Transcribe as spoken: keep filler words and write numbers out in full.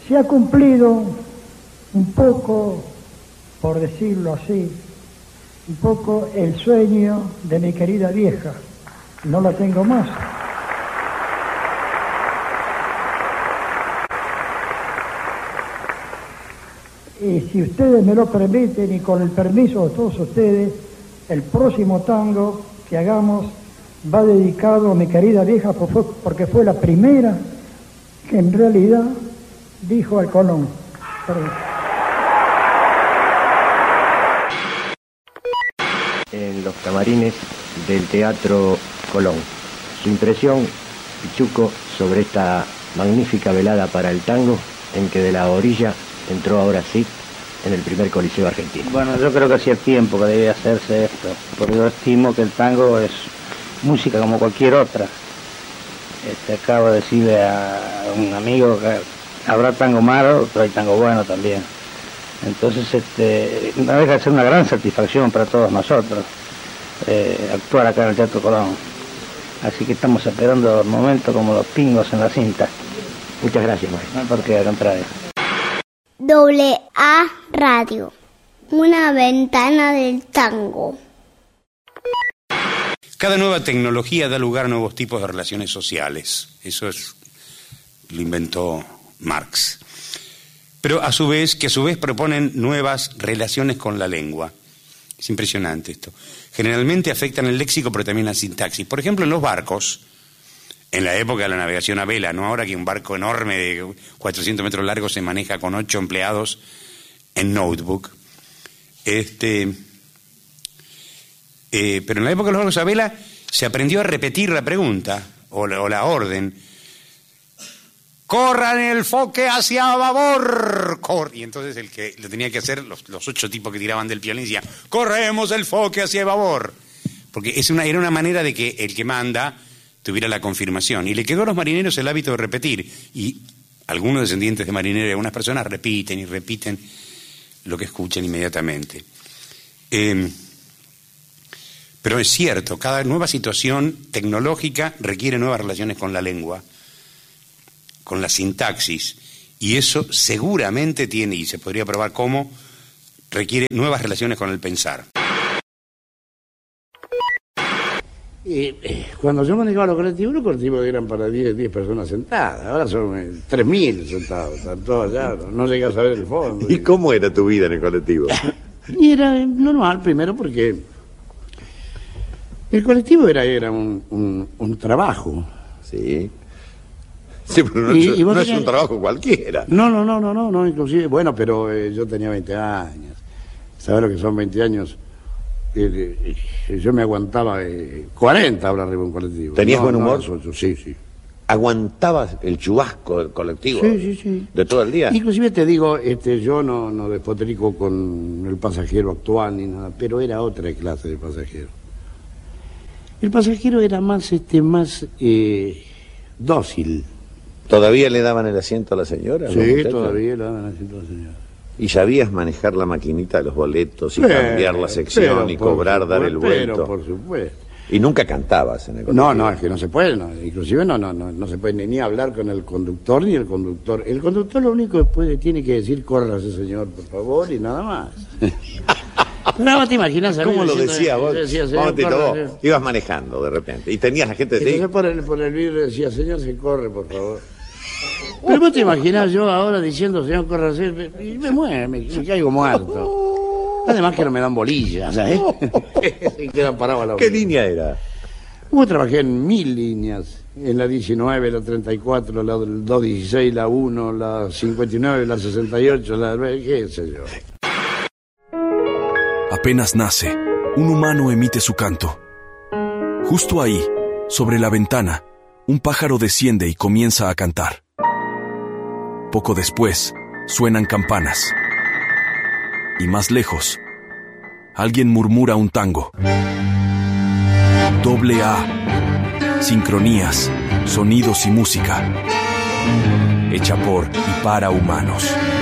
se ha cumplido un poco, por decirlo así, un poco el sueño de mi querida vieja. No la tengo más. Y si ustedes me lo permiten y con el permiso de todos ustedes, el próximo tango que hagamos va dedicado a mi querida vieja porque fue la primera que en realidad dijo al Colón. Perdón. En los camarines del Teatro Colón. Su impresión, Pichuco, sobre esta magnífica velada para el tango en que de la orilla entró ahora sí en el primer coliseo argentino. Bueno, yo creo que hacía tiempo que debía hacerse esto, porque yo estimo que el tango es música como cualquier otra. Este, acabo de decirle a un amigo que habrá tango malo, pero hay tango bueno también. Entonces, este, no deja de ser una gran satisfacción para todos nosotros eh, actuar acá en el Teatro Colón. Así que estamos esperando el momento como los pingos en la cinta. Muchas gracias, maestro. No, porque al contrario. Doble A Radio, una ventana del tango. Cada nueva tecnología da lugar a nuevos tipos de relaciones sociales. Eso es, lo inventó Marx. Pero a su vez, que a su vez proponen nuevas relaciones con la lengua. Es impresionante esto. Generalmente afectan el léxico, pero también la sintaxis. Por ejemplo, en los barcos, en la época de la navegación a vela, no ahora que un barco enorme de cuatrocientos metros largo se maneja con ocho empleados en notebook. Este, eh, pero en la época de los barcos a vela se aprendió a repetir la pregunta o la, o la orden. ¡Corran el foque hacia babor! Cor y entonces el que lo tenía que hacer, los, los ocho tipos que tiraban del piolín decían, ¡corremos el foque hacia babor! Porque es una, era una manera de que el que manda tuviera la confirmación. Y le quedó a los marineros el hábito de repetir. Y algunos descendientes de marineros y algunas personas repiten y repiten lo que escuchan inmediatamente. Eh, pero es cierto, cada nueva situación tecnológica requiere nuevas relaciones con la lengua, con la sintaxis, y eso seguramente tiene, y se podría probar cómo, requiere nuevas relaciones con el pensar. Y, eh, cuando yo manejaba los colectivos, los colectivos eran para diez personas sentadas, ahora son eh, tres mil sentados, están todos allá, no, no llegas a ver el fondo. ¿Y cómo era tu vida en el colectivo? Y era normal, primero porque el colectivo era, era un, un, un trabajo. Sí. Sí, pero no, Y- es, y vos no tenías- es un trabajo cualquiera. No, no, no, no, no, no, inclusive, bueno, pero eh, yo tenía veinte años. ¿Sabes lo que son veinte años? Eh, eh, yo me aguantaba eh, cuarenta horas arriba de un colectivo. ¿Tenías No, buen no, humor? las ocho, sí, sí. ¿Aguantabas el chubasco del colectivo? Sí, sí, sí. ¿De todo el día? Inclusive te digo, este, yo no, no despotrico con el pasajero actual ni nada, pero era otra clase de pasajero. El pasajero era más, este, más eh, dócil. ¿Todavía le daban el asiento a la señora? Sí, ¿Los muchachos? todavía le daban asiento a la señora. ¿Y sabías manejar la maquinita de los boletos y Pero, cambiar la sección pero y por cobrar, dar el supuesto, vuelto? Pero por supuesto. Y nunca cantabas en el colectivo. No, no, es que no se puede, no, inclusive no, no, no, no se puede ni, ni hablar con el conductor ni el conductor. El conductor lo único que puede, tiene que decir, córrase señor, por favor, y nada más. Pero vos te imaginas a mí ¿Cómo lo diciendo- decía vos? decía, señor, Momentito, córrase. vos ibas manejando de repente y tenías la gente de Entonces ti. por el, por el vidrio decía, señor, se corre, por favor. Pero vos te imaginas yo ahora diciendo, señor, córrase, y me muero, me, me caigo muerto. Además que no me dan bolillas, ¿sabes? Y quedan parados a la ¿Qué orilla. línea era? Yo trabajé en mil líneas, en la diecinueve, la treinta y cuatro, la doscientos dieciséis, la uno, la cincuenta y nueve, la sesenta y ocho, la qué sé yo. Apenas nace, un humano emite su canto. Justo ahí, sobre la ventana, un pájaro desciende y comienza a cantar. Poco después, suenan campanas. Y más lejos, alguien murmura un tango. Doble A. Sincronías, sonidos y música. Hecha por y para humanos.